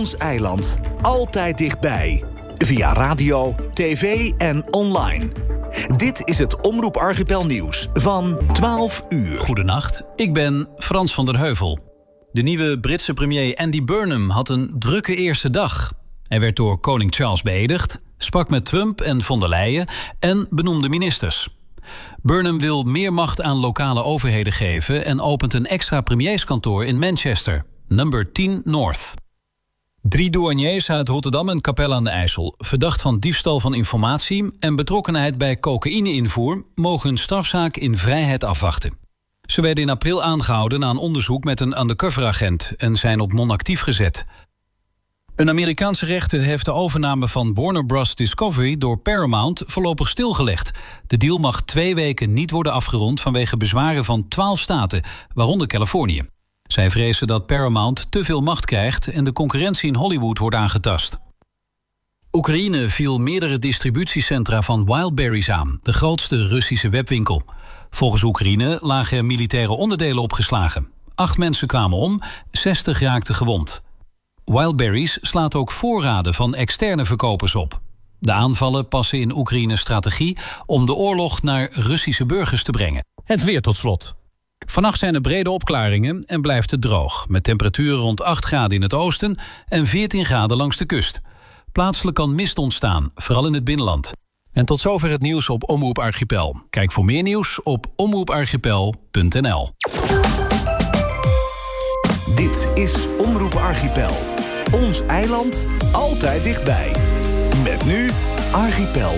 Ons eiland. Altijd dichtbij. Via radio, tv en online. Dit is het Omroep Archipel nieuws van 12 uur. Goedenacht, ik ben Frans van der Heuvel. De nieuwe Britse premier Andy Burnham had een drukke eerste dag. Hij werd door koning Charles beëdigd, sprak met Trump en von der Leyen en benoemde ministers. Burnham wil meer macht aan lokale overheden geven en opent een extra premierskantoor in Manchester, nummer 10 North. 3 douaniers uit Rotterdam en Capelle aan de IJssel, verdacht van diefstal van informatie en betrokkenheid bij cocaïne-invoer, mogen hun strafzaak in vrijheid afwachten. Ze werden in april aangehouden na een onderzoek met een undercoveragent en zijn op non-actief gezet. Een Amerikaanse rechter heeft de overname van Warner Bros. Discovery door Paramount voorlopig stilgelegd. De deal mag 2 weken niet worden afgerond vanwege bezwaren van 12 staten, waaronder Californië. Zij vrezen dat Paramount te veel macht krijgt en de concurrentie in Hollywood wordt aangetast. Oekraïne viel meerdere distributiecentra van Wildberries aan, de grootste Russische webwinkel. Volgens Oekraïne lagen er militaire onderdelen opgeslagen. 8 mensen kwamen om, 60 raakten gewond. Wildberries slaat ook voorraden van externe verkopers op. De aanvallen passen in Oekraïne's strategie om de oorlog naar Russische burgers te brengen. Het weer tot slot. Vannacht zijn er brede opklaringen en blijft het droog, met temperaturen rond 8 graden in het oosten en 14 graden langs de kust. Plaatselijk kan mist ontstaan, vooral in het binnenland. En tot zover het nieuws op Omroep Archipel. Kijk voor meer nieuws op omroeparchipel.nl. Dit is Omroep Archipel. Ons eiland, altijd dichtbij. Met nu Archipel